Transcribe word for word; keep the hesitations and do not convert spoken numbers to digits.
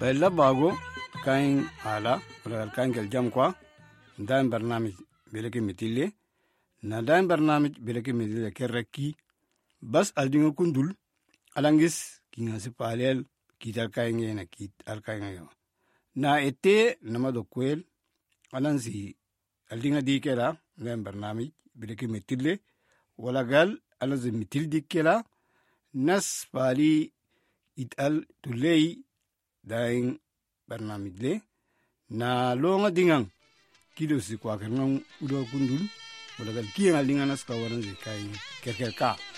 Bella bago kain ala wala kain kel jam kwa ndan barnamij beleke mitille na dan barnamij beleke mitille kerreki bas aldinga kundul alangis kinga sipalel kital kain na kit al kain yo na ete nama do kwel alansi aldinga dikela ndan barnamij beleke mitille wala gal alansi mitil dikela nas pali ital tulei daing barnamij le na longa dingang kido si kwa kenang udo kundul wala gal kiang alinga nas kawaran zi kai kerker ka